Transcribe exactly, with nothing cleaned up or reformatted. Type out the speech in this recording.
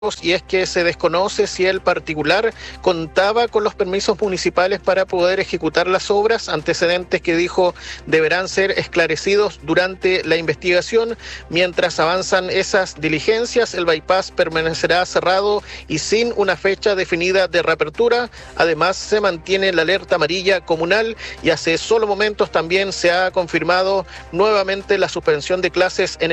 y es que se desconoce si el particular contaba con los permisos municipales para poder ejecutar las obras, antecedentes que dijo deberán ser esclarecidos durante la investigación. Mientras avanzan esas diligencias, el bypass permanecerá cerrado y sin una fecha definida de reapertura. Además, se mantiene la alerta amarilla comunal y hace solo momentos también se ha confirmado nuevamente la suspensión de clases en